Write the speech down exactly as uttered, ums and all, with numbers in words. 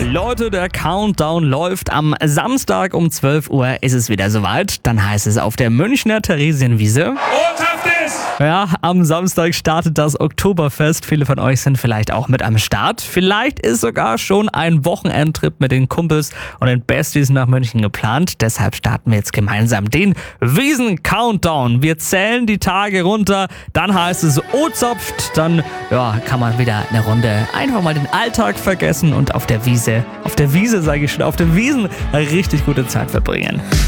Leute, der Countdown läuft. Am Samstag um zwölf Uhr ist es wieder soweit. Dann heißt es auf der Münchner Theresienwiese. Ja, am Samstag startet das Oktoberfest. Viele von euch sind vielleicht auch mit am Start. Vielleicht ist sogar schon ein Wochenendtrip mit den Kumpels und den Besties nach München geplant. Deshalb starten wir jetzt gemeinsam den Wiesen-Countdown. Wir zählen die Tage runter. Dann heißt es O-Zopft. Dann ja, kann man wieder eine Runde einfach mal den Alltag vergessen und auf der Wiese, auf der Wiese sage ich schon, auf den Wiesen eine richtig gute Zeit verbringen.